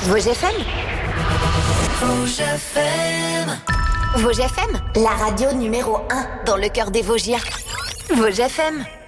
Vosges FM. Vosges FM. Vosges FM, la radio numéro 1 dans le cœur des Vosgiens. Vosges FM.